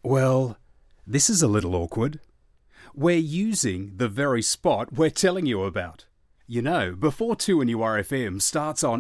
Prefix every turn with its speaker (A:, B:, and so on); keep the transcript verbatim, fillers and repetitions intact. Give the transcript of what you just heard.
A: Well, this is a little awkward. We're using the very spot we're telling you about. You know, before two N U R F M starts on